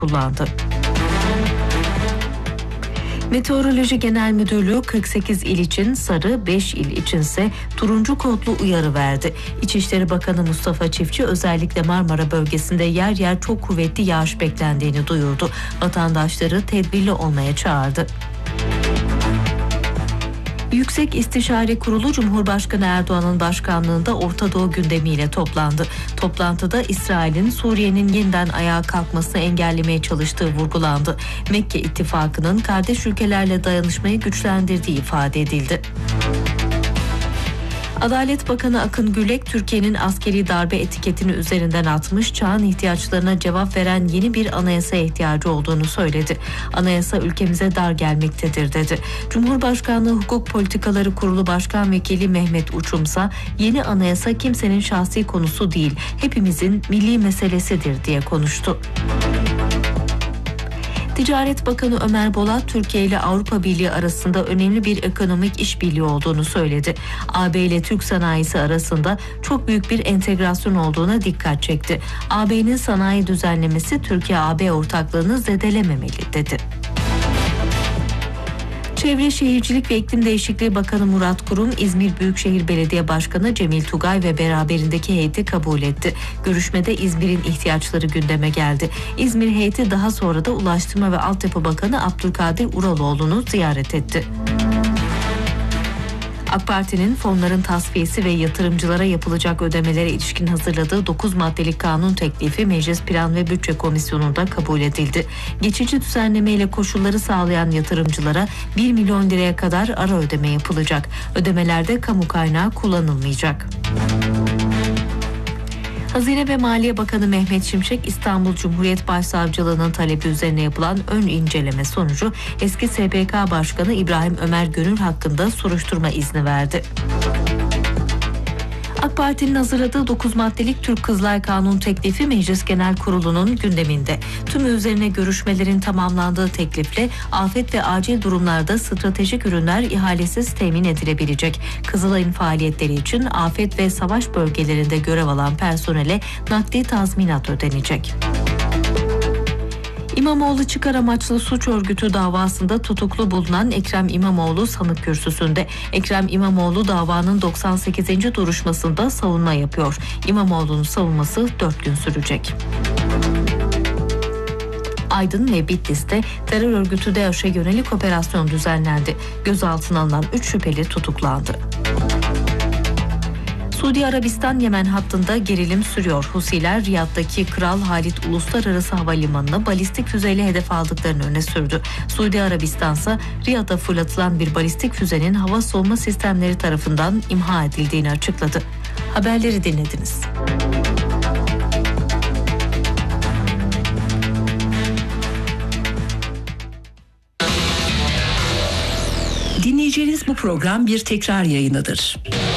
kullandı. Meteoroloji Genel Müdürlüğü 48 il için sarı, 5 il içinse turuncu kodlu uyarı verdi. İçişleri Bakanı Mustafa Çiftçi özellikle Marmara bölgesinde yer yer çok kuvvetli yağış beklendiğini duyurdu. Vatandaşları tedbirli olmaya çağırdı. Yüksek İstişare Kurulu Cumhurbaşkanı Erdoğan'ın başkanlığında Orta Doğu gündemiyle toplandı. Toplantıda İsrail'in Suriye'nin yeniden ayağa kalkmasını engellemeye çalıştığı vurgulandı. Mekke İttifakı'nın kardeş ülkelerle dayanışmayı güçlendirdiği ifade edildi. Adalet Bakanı Akın Gülek, Türkiye'nin askeri darbe etiketini üzerinden atmış, çağın ihtiyaçlarına cevap veren yeni bir anayasaya ihtiyacı olduğunu söyledi. Anayasa ülkemize dar gelmektedir dedi. Cumhurbaşkanlığı Hukuk Politikaları Kurulu Başkan Vekili Mehmet Uçumsa, yeni anayasa kimsenin şahsi konusu değil, hepimizin milli meselesidir diye konuştu. Ticaret Bakanı Ömer Bolat, Türkiye ile Avrupa Birliği arasında önemli bir ekonomik işbirliği olduğunu söyledi. AB ile Türk sanayisi arasında çok büyük bir entegrasyon olduğuna dikkat çekti. AB'nin sanayi düzenlemesi Türkiye-AB ortaklığını zedelememeli dedi. Çevre Şehircilik ve İklim Değişikliği Bakanı Murat Kurum, İzmir Büyükşehir Belediye Başkanı Cemil Tugay ve beraberindeki heyeti kabul etti. Görüşmede İzmir'in ihtiyaçları gündeme geldi. İzmir heyeti daha sonra da Ulaştırma ve Altyapı Bakanı Abdülkadir Uraloğlu'nu ziyaret etti. AK Parti'nin fonların tasfiyesi ve yatırımcılara yapılacak ödemelere ilişkin hazırladığı 9 maddelik kanun teklifi Meclis Plan ve Bütçe Komisyonu'nda kabul edildi. Geçici düzenlemeyle koşulları sağlayan yatırımcılara 1 milyon liraya kadar ara ödeme yapılacak. Ödemelerde kamu kaynağı kullanılmayacak. Hazine ve Maliye Bakanı Mehmet Şimşek, İstanbul Cumhuriyet Başsavcılığı'nın talebi üzerine yapılan ön inceleme sonucu eski SPK Başkanı İbrahim Ömer Gönül hakkında soruşturma izni verdi. AK Parti'nin hazırladığı 9 maddelik Türk Kızılay Kanun teklifi Meclis Genel Kurulu'nun gündeminde. Tümü üzerine görüşmelerin tamamlandığı teklifle afet ve acil durumlarda stratejik ürünler ihalesiz temin edilebilecek. Kızılay'ın faaliyetleri için afet ve savaş bölgelerinde görev alan personele nakdi tazminat ödenecek. İmamoğlu çıkar amaçlı suç örgütü davasında tutuklu bulunan Ekrem İmamoğlu sanık kürsüsünde. Ekrem İmamoğlu davanın 98. duruşmasında savunma yapıyor. İmamoğlu'nun savunması 4 gün sürecek. Aydın ve Bitlis'te terör örgütü DAEŞ'e yönelik operasyon düzenlendi. Gözaltına alınan 3 şüpheli tutuklandı. Suudi Arabistan-Yemen hattında gerilim sürüyor. Husiler Riyad'daki Kral Halid Uluslararası Havalimanı'na balistik füzeyle hedef aldıklarını öne sürdü. Suudi Arabistan ise Riyad'a fırlatılan bir balistik füzenin hava savunma sistemleri tarafından imha edildiğini açıkladı. Haberleri dinlediniz. Dinleyeceğiniz bu program bir tekrar yayınıdır.